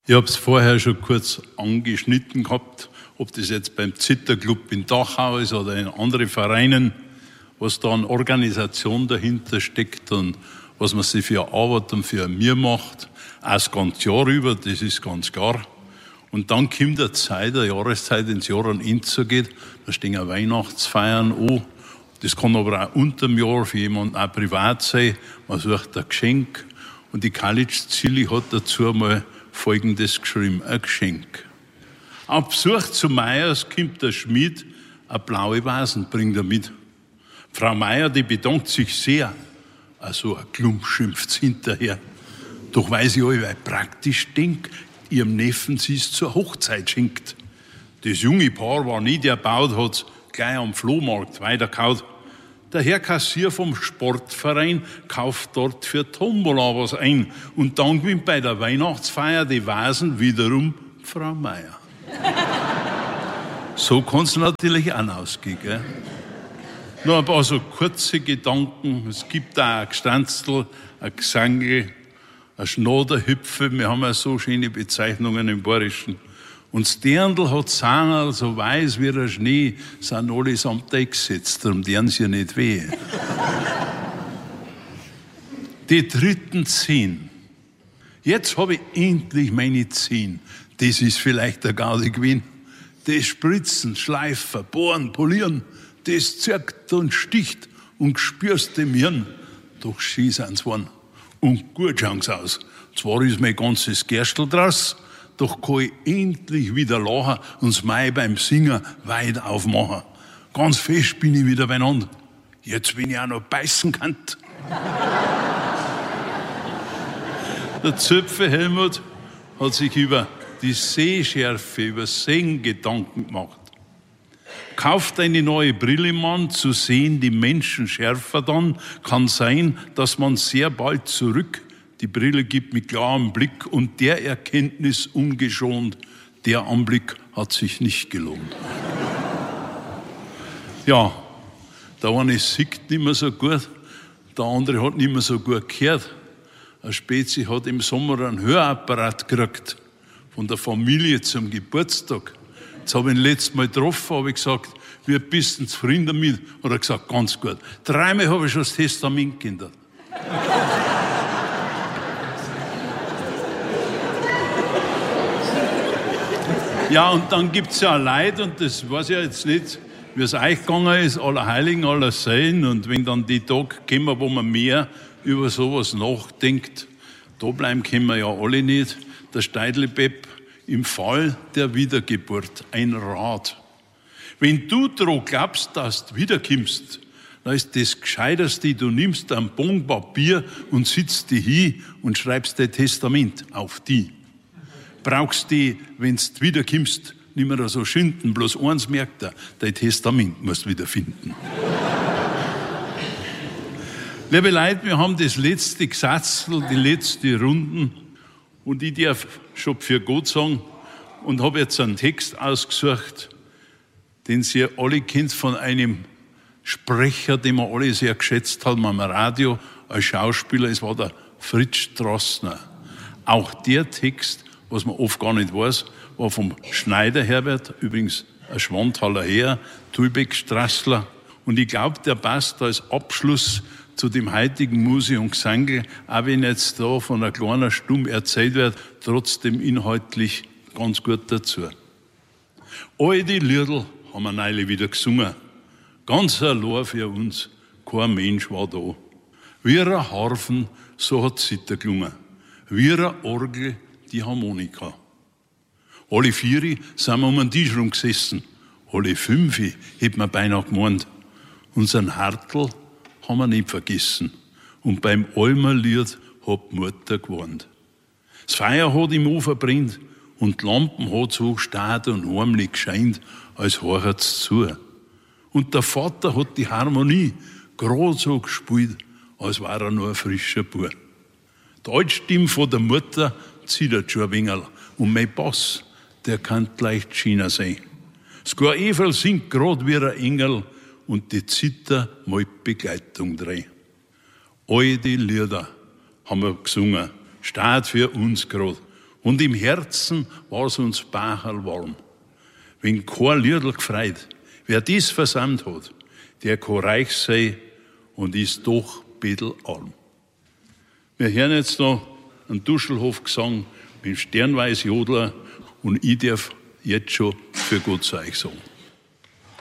Ich habe es vorher schon kurz angeschnitten gehabt, ob das jetzt beim Zitterclub in Dachau ist oder in anderen Vereinen, was da an Organisation dahinter steckt und was man sich für Arbeit und für mir macht, auch das ganze Jahr über, das ist ganz klar. Und dann kommt eine Jahreszeit, ins Jahr an Ende zugeht, da stehen auch Weihnachtsfeiern an. Das kann aber auch unter dem Jahr für jemanden auch privat sein. Man sucht ein Geschenk. Und die College-Ziele hat dazu mal Folgendes geschrieben, ein Geschenk. Auf Besuch zu Meyers kommt der Schmied, eine blaue Vasen bringt er mit. Frau Meyer, die bedankt sich sehr. Also ein Klump schimpft's hinterher. Doch weil sie allweil praktisch denkt, ihrem Neffen sie es zur Hochzeit schenkt. Das junge Paar war nicht erbaut, hat's gleich am Flohmarkt weitergehaut. Der Herr Kassier vom Sportverein kauft dort für Tombola was ein und dann gewinnt bei der Weihnachtsfeier die Vasen wiederum Frau Meyer. So kann's natürlich auch ausgehen, gell? Nur ein paar so kurze Gedanken. Es gibt da ein Gstanzl, ein Gesangl, ein Schnoderhüpfe. Wir haben ja so schöne Bezeichnungen im Bayerischen. Und das Dirndl hat Sangerl, so weiß wie der Schnee, sind alle samt eingesetzt, darum tun sie ja nicht weh. Die dritten 10. Jetzt habe ich endlich meine 10. Das ist vielleicht der Gaudi gewesen. Das Spritzen, Schleifen, Bohren, Polieren, das zirkt und sticht und spürst dem Hirn. Doch schön sind's geworden. Und gut schauen aus. Zwar ist mein ganzes Gerstl draus, doch kann ich endlich wieder lachen und das Mai beim Singen weit aufmachen. Ganz fest bin ich wieder beieinander. Jetzt bin ich auch noch beißen kannt. Der Zöpfe Helmut hat sich über die Sehschärfe, über Sehen Gedanken gemacht. Kauft eine neue Brille, Mann, zu sehen die Menschen schärfer dann, kann sein, dass man sehr bald zurück die Brille gibt mit klarem Blick und der Erkenntnis ungeschont, der Anblick hat sich nicht gelohnt. Ja, der eine sieht nicht mehr so gut, der andere hat nicht mehr so gut gehört. Ein Spezi hat im Sommer einen Hörapparat gekriegt, von der Familie zum Geburtstag. Jetzt habe ich ihn letztes Mal getroffen, habe ich gesagt, wie bist du zufrieden damit? Hat er gesagt, ganz gut. 3-mal habe ich schon das Testament geändert. Ja, und dann gibt es ja Leute, und das weiß ich ja jetzt nicht, wie es euch gegangen ist, Allerheiligen, Allerseelen, und wenn dann die Tage kommen, wo man mehr über sowas nachdenkt, da bleiben können wir ja alle nicht. Der Steidlebeb im Fall der Wiedergeburt, ein Rat. Wenn du dran glaubst, dass du wiederkommst, dann ist das Gescheiterste, du nimmst einen Bon Papier und sitzt dich hin und schreibst dein Testament auf die. Brauchst die, wenn du wiederkommst, nicht mehr so schinden, bloß eins merkt er, dein Testament musst du wiederfinden. Liebe Leute, wir haben das letzte Gesatzl, die letzte Runden und ich darf schon für Gott sagen und habe jetzt einen Text ausgesucht, den Sie alle kennt von einem Sprecher, den wir alle sehr geschätzt haben am Radio als Schauspieler, es war der Fritz Strassner. Auch der Text, was man oft gar nicht weiß, war vom Schneider Herbert, übrigens ein Schwanthaler her, Tulbeck Strassler. Und ich glaube, der passt als Abschluss zu dem heutigen Musi und Gesangl, auch wenn jetzt da von einer kleinen Stumm erzählt wird, trotzdem inhaltlich ganz gut dazu. All die Liedl haben wir neulich wieder gesungen. Ganz allein für uns, kein Mensch war da. Wie ein Harfen, so hat Zither gelungen. Wie eine Orgel, die Harmonika. Alle 4 sind wir um den Tisch rum gesessen. Alle 5 hätten wir beinahe gemeint. Unseren Hartl haben wir nicht vergessen. Und beim Almerlied hat die Mutter gewarnt. Das Feuer hat im Ofen brennt und die Lampen hat so stark und heimlich gescheint, als horcht's zu. Und der Vater hat die Harmonie gerade so gespielt, als war er nur ein frischer Bub. Die Altstimme von der Mutter zittert schon ein wenig und mein Bass, der kann leicht China sein. Das Chor-Eferl singt grad wie ein Engel und die Zither mal Begleitung dreh. All die Lieder haben wir gesungen, steht für uns grad Und im Herzen war's uns Bacherl warm. Wenn kein Liedl gefreut, wer dies versammelt hat, der kann reich sein und ist doch bittel arm. Wir hören jetzt noch einen Duschelhof-Gesang mit Sternweiß Jodler und ich darf jetzt schon für Gott sei Dank sagen.